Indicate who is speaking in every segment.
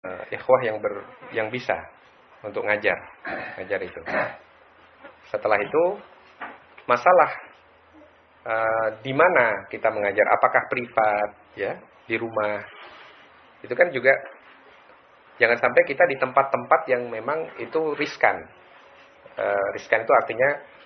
Speaker 1: ikhwah yang bisa untuk ngajar itu. Setelah itu masalah di mana kita mengajar, apakah privat ya, di rumah. Itu kan juga jangan sampai kita di tempat-tempat yang memang itu riskan. Riskan itu artinya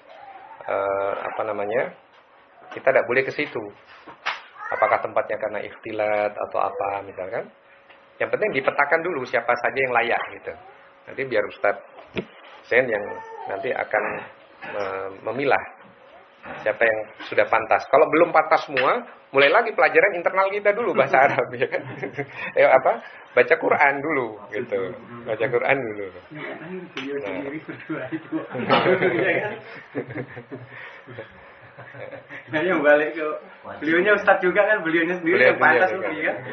Speaker 1: kita tidak boleh ke situ. Apakah tempatnya karena ikhtilat atau apa misalkan. Yang penting dipetakan dulu siapa saja yang layak gitu. Nanti biar Ustadz Zain yang nanti akan memilah siapa yang sudah pantas. Kalau belum pantas semua, mulai lagi pelajaran internal kita dulu bahasa Arab ya kan. Baca Quran dulu gitu. Baca Quran dulu.
Speaker 2: Nah, yang balik ke beliaunya Ustadz juga kan, beliaunya sendiri yang pantas kan.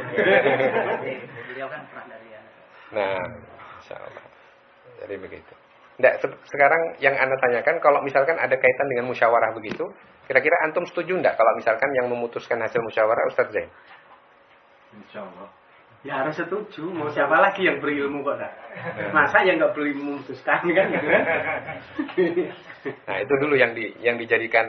Speaker 2: Beliau kan pernah dari
Speaker 1: Nah, insyaallah. Jadi begitu. Nggak, sekarang yang Anda tanyakan, kalau misalkan ada kaitan dengan musyawarah begitu, kira-kira antum setuju enggak kalau misalkan yang memutuskan hasil musyawarah Ustadz Zain?
Speaker 2: Insyaallah. Ya harus setuju, mau siapa lagi yang berilmu kok dah. Masa yang nggak berilmu memutuskan kan gitu kan?
Speaker 1: Nah, itu dulu yang dijadikan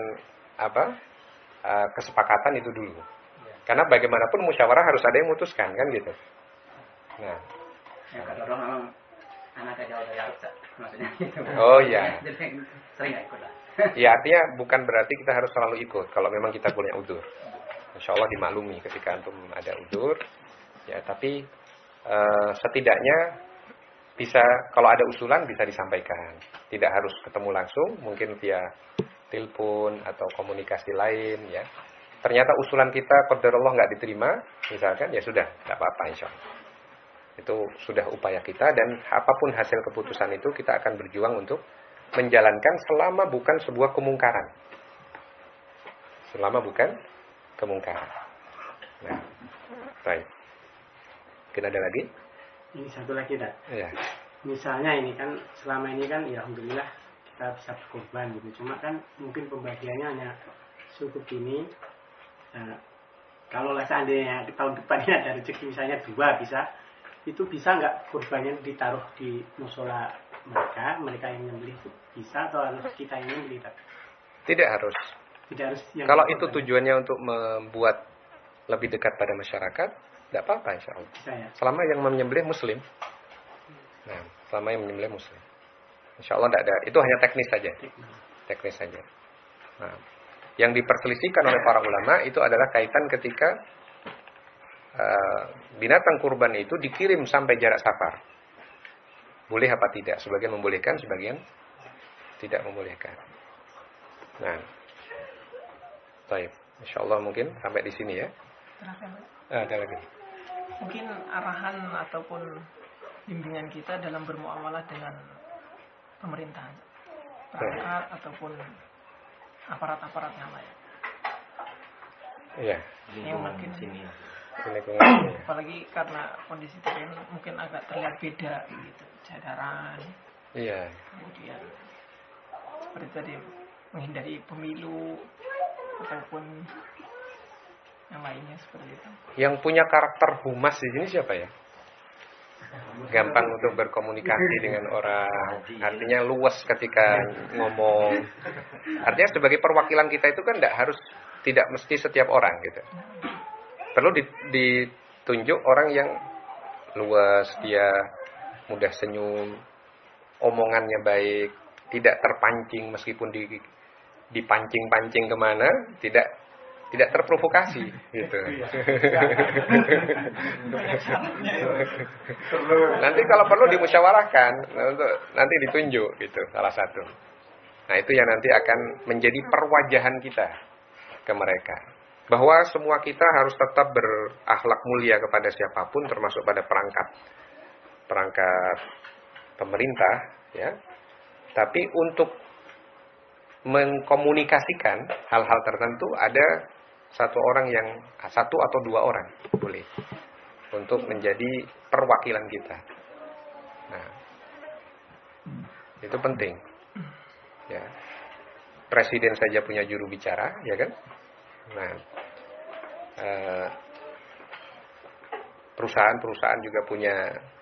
Speaker 1: kesepakatan itu dulu. Karena bagaimanapun musyawarah harus ada yang memutuskan kan gitu. Nah,
Speaker 2: ya kata orang anak jauh dari Arab maksudnya gitu.
Speaker 1: Oh iya.
Speaker 2: Jadi sering ikut lah.
Speaker 1: Ya artinya bukan berarti kita harus selalu ikut kalau memang kita punya udzur. Insyaallah dimaklumi ketika antum ada udzur. Ya, tapi setidaknya bisa kalau ada usulan bisa disampaikan. Tidak harus ketemu langsung, mungkin via telepon atau komunikasi lain ya. Ternyata usulan kita qadarullah enggak diterima, misalkan ya sudah, enggak apa-apa insyaallah. Itu sudah upaya kita dan apapun hasil keputusan itu kita akan berjuang untuk menjalankan selama bukan sebuah kemungkaran. Selama bukan kemungkaran. Nah, baik. Mungkin ada lagi?
Speaker 2: Ini satu lagi dah.
Speaker 1: Iya.
Speaker 2: Misalnya ini kan selama ini kan ya alhamdulillah kita bisa berkorban gitu. Cuma kan mungkin pembagiannya hanya cukup gini. Nah, kalau seandainya tahun depan ini ada rezeki misalnya 2 bisa. Itu bisa nggak kurbannya ditaruh di musola mereka yang nyembelih itu bisa atau harus kita yang nyembelih?
Speaker 1: Tidak harus.
Speaker 2: Tidak harus.
Speaker 1: Kalau itu tujuannya untuk membuat lebih dekat pada masyarakat, tidak apa-apa insyaallah.
Speaker 2: Ya.
Speaker 1: Selama yang menyembelih muslim. Nah, selama yang menyembelih muslim. Insyaallah tidak ada. Itu hanya teknis saja. Teknis saja. Nah, yang diperselisihkan oleh para ulama itu adalah kaitan ketika binatang kurban itu dikirim sampai jarak safar. Boleh apa tidak? Sebagian membolehkan, sebagian tidak membolehkan. Nah, baik. Insyaallah mungkin sampai di sini ya. Ada lagi.
Speaker 3: Mungkin arahan ataupun bimbingan kita dalam bermuamalah dengan pemerintahan, perangkat ataupun aparat-aparat yang lain.
Speaker 1: Iya.
Speaker 3: Yang mungkin sini. Apalagi karena kondisi terkini mungkin agak terlihat beda gitu, jadaran.
Speaker 1: Iya.
Speaker 3: Kemudian seperti tadi menghindari pemilu ataupun yang lainnya seperti itu.
Speaker 1: Yang punya karakter humas di sini siapa ya? Gampang untuk berkomunikasi dengan orang, artinya luas ketika ngomong. Artinya sebagai perwakilan kita itu kan tidak mesti setiap orang gitu. Perlu ditunjuk orang yang luas, dia mudah senyum, omongannya baik, tidak terpancing meskipun dipancing-pancing kemana, tidak terprovokasi gitu. Nanti kalau perlu dimusyawarahkan, nanti ditunjuk gitu salah satu. Nah, itu yang nanti akan menjadi perwajahan kita ke mereka. Bahwa semua kita harus tetap berakhlak mulia kepada siapapun, termasuk pada perangkat pemerintah ya. Tapi untuk mengkomunikasikan hal-hal tertentu ada satu atau dua orang boleh untuk menjadi perwakilan kita. Nah, itu penting. Ya. Presiden saja punya juru bicara, ya kan? Nah, perusahaan juga punya